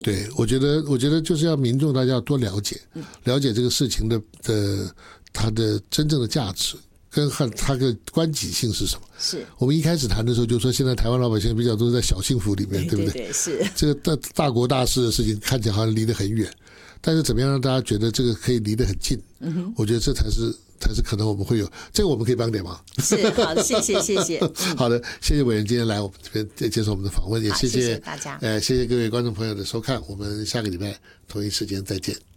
对，我觉得就是要民众大家要多了解，了解这个事情的它的真正的价值跟它的关己性是什么。 是我们一开始谈的时候就说，现在台湾老百姓比较都在小幸福里面，对不对？ 对，是这个大国大事的事情看起来好像离得很远，但是怎么样让大家觉得这个可以离得很近？我觉得这才是可能我们会有这个，我们可以帮点忙。 是好的，谢谢。 好的，谢谢委员今天来我们这边接受我们的访问，也谢谢大家。 谢谢各位观众朋友的收看，我们下个礼拜同一时间再见。